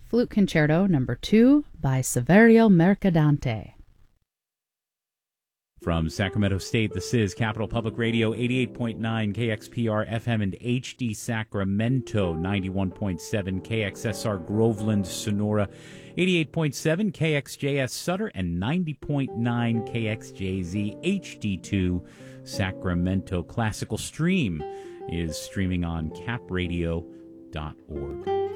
Flute Concerto No. 2 by Saverio Mercadante. From Sacramento State, this is Capital Public Radio, 88.9 KXPR FM and HD Sacramento, 91.7 KXSR Groveland, Sonora, 88.7 KXJS Sutter, and 90.9 KXJZ HD2 Sacramento. Classical Stream is streaming on capradio.org.